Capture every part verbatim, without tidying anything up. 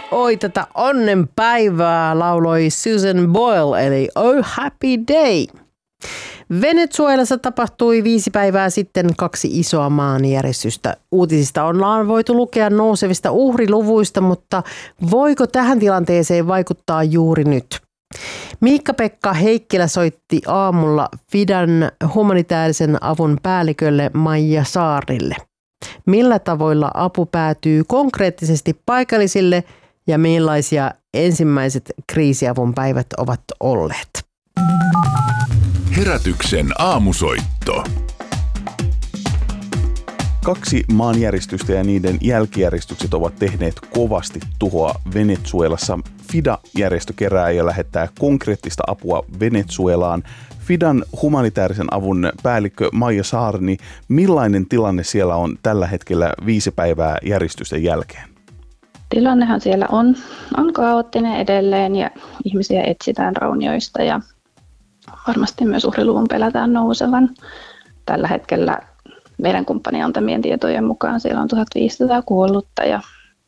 Oi, tätä onnenpäivää lauloi Susan Boyle, eli Oh Happy Day. Venezuelassa tapahtui viisi päivää sitten kaksi isoa maanjäristystä. Uutisista ollaan voitu lukea nousevista uhriluvuista, mutta voiko tähän tilanteeseen vaikuttaa juuri nyt? Miikka-Pekka Heikkilä soitti aamulla Fidan humanitaarisen avun päällikölle Maija Saarnille. Millä tavoilla apu päätyy konkreettisesti paikallisille ja millaisia ensimmäiset kriisiavun päivät ovat olleet? Herätyksen aamusoitto. Kaksi maanjäristystä ja niiden jälkijäristykset ovat tehneet kovasti tuhoa Venezuelassa. Fida-järjestö kerää ja lähettää konkreettista apua Venezuelaan. Fidan humanitaarisen avun päällikkö Maija Saarni, millainen tilanne siellä on tällä hetkellä viisi päivää järjestysten jälkeen? Tilannehan siellä on, on kaoottinen edelleen ja ihmisiä etsitään raunioista ja varmasti myös uhriluvun pelätään nousevan. Tällä hetkellä meidän kumppani antamien tietojen mukaan siellä on tuhatviisisataa kuollutta ja,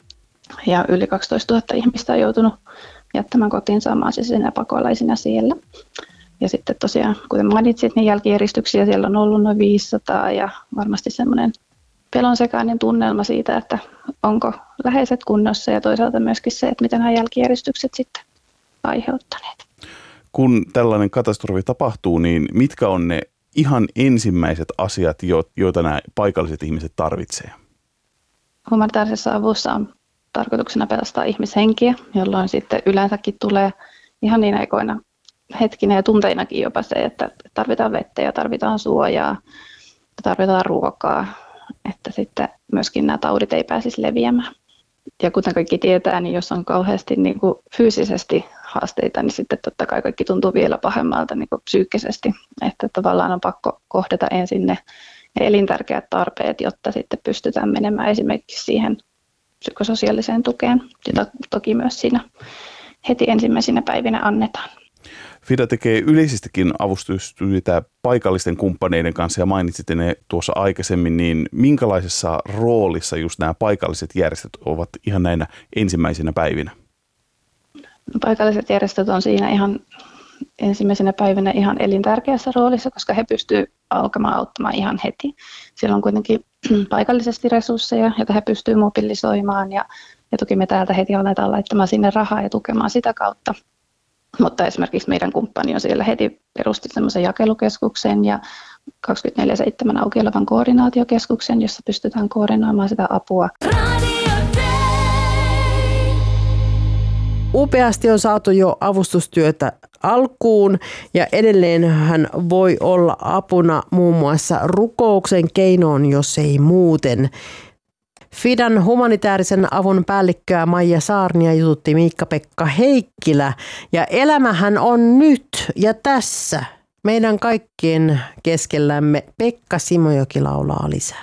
ja yli kaksitoistatuhatta ihmistä on joutunut jättämään kotiinsa maasisina pakolaisina siellä. Ja sitten tosiaan, kuten mainitsit, niin jälkijäristyksiä siellä on ollut noin viisisataa ja varmasti semmoinen pelonsekainen tunnelma siitä, että onko läheiset kunnossa ja toisaalta myöskin se, että mitä nämä jälkijäristykset sitten aiheuttaneet. Kun tällainen katastrofi tapahtuu, niin mitkä on ne ihan ensimmäiset asiat, joita nämä paikalliset ihmiset tarvitsevat? Humanitaarisessa avussa on tarkoituksena pelastaa ihmishenkiä, jolloin sitten yleensäkin tulee ihan niin aikoina hetkinä ja tunteinakin jopa se, että tarvitaan vettä ja tarvitaan suojaa, tarvitaan ruokaa, että sitten myöskin nämä taudit ei pääsisi leviämään. Ja kuten kaikki tietää, niin jos on kauheasti niin kuin fyysisesti haasteita, niin sitten totta kai kaikki tuntuu vielä pahemmalta niin kuin psyykkisesti. Että tavallaan on pakko kohdata ensin ne elintärkeät tarpeet, jotta sitten pystytään menemään esimerkiksi siihen psykososiaaliseen tukeen, jota toki myös siinä heti ensimmäisinä päivinä annetaan. Fida tekee yleisestikin avustustyötä paikallisten kumppaneiden kanssa ja mainitsit ne tuossa aikaisemmin, niin minkälaisessa roolissa just nämä paikalliset järjestöt ovat ihan näinä ensimmäisinä päivinä? Paikalliset järjestöt on siinä ihan ensimmäisenä päivinä ihan elintärkeässä roolissa, koska he pystyvät alkamaan auttamaan ihan heti. Siellä on kuitenkin paikallisesti resursseja, joita he pystyvät mobilisoimaan ja, ja toki me täältä heti aletaan laittamaan sinne rahaa ja tukemaan sitä kautta. Mutta esimerkiksi meidän kumppani on siellä heti perusti semmoisen jakelukeskuksen ja kaksikymmentäneljä seitsemän auki olevan koordinaatiokeskuksen, jossa pystytään koordinoimaan sitä apua. Upeasti on saatu jo avustustyötä alkuun ja edelleen hän voi olla apuna muun muassa rukouksen keinoin, jos ei muuten. Fidan humanitaarisen avun päällikköä Maija Saarnia jututti Miikka-Pekka Heikkilä ja elämähän on nyt ja tässä meidän kaikkien keskellämme. Pekka Simojoki laulaa lisää.